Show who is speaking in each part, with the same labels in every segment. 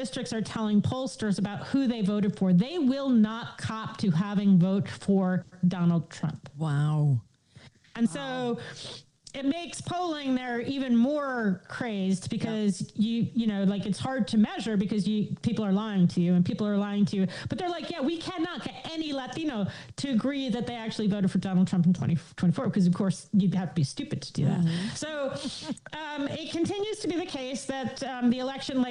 Speaker 1: districts are telling pollsters about who they voted for. They will not cop to having vote for Donald Trump.
Speaker 2: Wow.
Speaker 1: And so it makes polling there even more crazed because you know, like it's hard to measure because people are lying to you and people are lying to you. But they're like, yeah, we cannot get any Latino to agree that they actually voted for Donald Trump in 2024 because, of course, you'd have to be stupid to do that. So it continues to be the case that the election,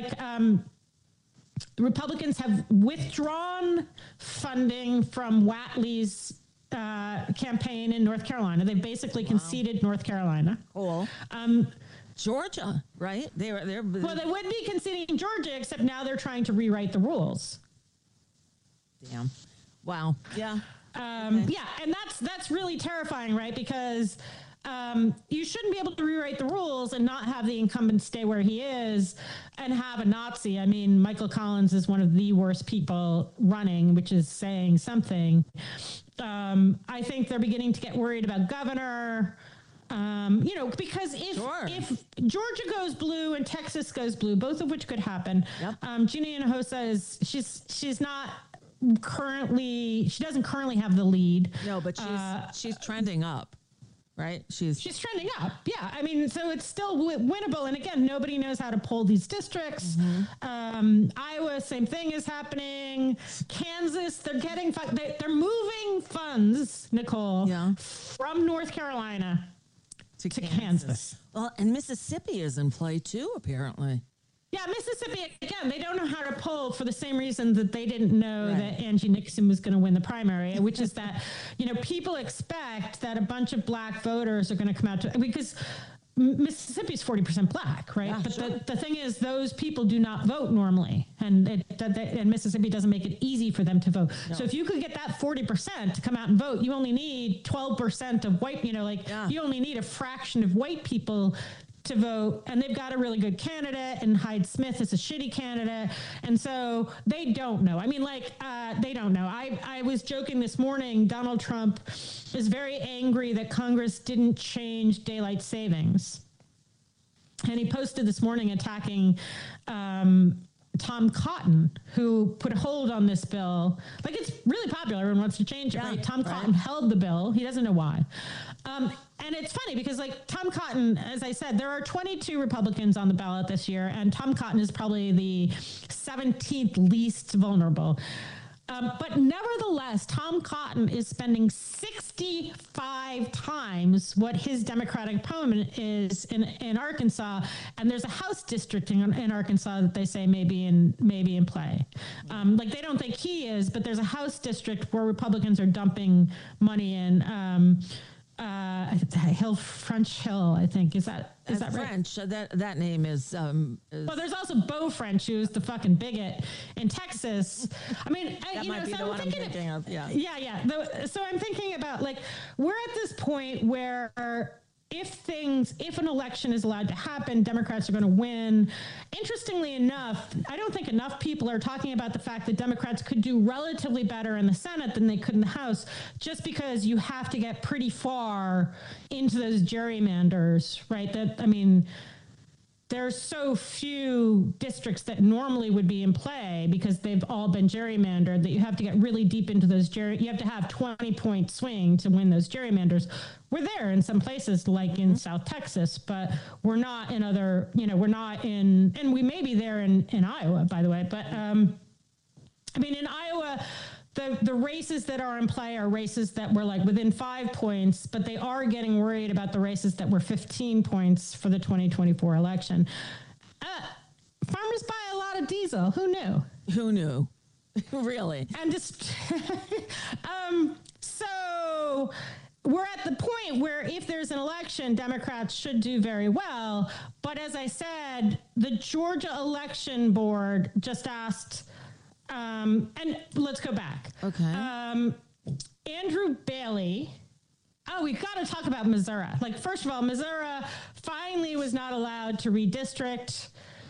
Speaker 1: Republicans have withdrawn funding from Whatley's campaign in North Carolina. They've basically conceded North Carolina.
Speaker 2: Cool. Georgia, right? Well,
Speaker 1: they would be conceding Georgia, except now they're trying to rewrite the rules.
Speaker 2: Damn. Wow. Yeah.
Speaker 1: Yeah, and that's really terrifying, right? Because you shouldn't be able to rewrite the rules and not have the incumbent stay where he is and have a Nazi. I mean, Michael Collins is one of the worst people running, which is saying something. I think they're beginning to get worried about governor, because if Georgia goes blue and Texas goes blue, both of which could happen. Yep. Gina Hinojosa she's not currently, she doesn't currently have the lead.
Speaker 2: No, but she's trending up. Right? She's
Speaker 1: trending up. Yeah. I mean, so it's still winnable. And again, nobody knows how to poll these districts. Iowa, same thing is happening. Kansas, they're moving funds, Nicole, from North Carolina to Kansas.
Speaker 2: Well, and Mississippi is in play too, apparently.
Speaker 1: Yeah, Mississippi, again, they don't know how to poll for the same reason that they didn't know that Angie Nixon was going to win the primary, which is that, people expect that a bunch of black voters are going to come out because Mississippi's 40% black, right? Yeah, but the thing is, those people do not vote normally, and Mississippi doesn't make it easy for them to vote. No. So if you could get that 40% to come out and vote, you only need 12% of white, you only need a fraction of white people to vote, and they've got a really good candidate, and Hyde Smith is a shitty candidate, and so they don't know. I mean, they don't know. I was joking this morning, Donald Trump is very angry that Congress didn't change daylight savings, and he posted this morning attacking Tom Cotton, who put a hold on this bill. It's really popular. Everyone wants to change it, right? Tom Cotton held the bill. He doesn't know why. And it's funny because Tom Cotton, as I said, there are 22 Republicans on the ballot this year, and Tom Cotton is probably the 17th least vulnerable. But nevertheless, Tom Cotton is spending 65 times what his Democratic opponent is in Arkansas, and there's a House district in Arkansas that they say may be in play. They don't think he is, but there's a House district where Republicans are dumping money in. French Hill, I think. Is that right?
Speaker 2: French. That name is.
Speaker 1: Well, there's also Beau French, who's the fucking bigot in Texas. I mean,
Speaker 2: that might be the one I'm thinking of. Yeah.
Speaker 1: Yeah. So I'm thinking about we're at this point where if an election is allowed to happen, Democrats are going to win. Interestingly enough, I don't think enough people are talking about the fact that Democrats could do relatively better in the Senate than they could in the House, just because you have to get pretty far into those gerrymanders, right? There's so few districts that normally would be in play because they've all been gerrymandered that you have to get really deep into those you have to have 20-point swing to win those gerrymanders. We're there in some places like in South Texas, but we're not in other, we're not in, and we may be there in Iowa, by the way, but in Iowa, the races that are in play are races that were within 5 points, but they are getting worried about the races that were 15 points for the 2024 election. Farmers buy a lot of diesel. Who knew?
Speaker 2: Who knew? Really?
Speaker 1: And just, so we're at the point where if there's an election, Democrats should do very well. But as I said, the Georgia Election Board just asked, and let's go back.
Speaker 2: Okay.
Speaker 1: Andrew Bailey. Oh, we've got to talk about Missouri. First of all, Missouri finally was not allowed to redistrict.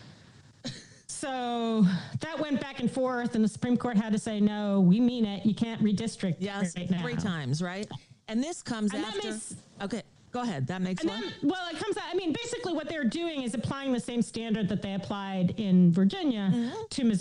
Speaker 1: So that went back and forth, and the Supreme Court had to say, no, we mean it. You can't redistrict.
Speaker 2: Yes,
Speaker 1: right now.
Speaker 2: 3 times, right? And this comes after.
Speaker 1: Okay.
Speaker 2: Go ahead. That makes
Speaker 1: And
Speaker 2: one.
Speaker 1: then, well, it comes out, I mean, basically what they're doing is applying the same standard that they applied in Virginia to Missouri.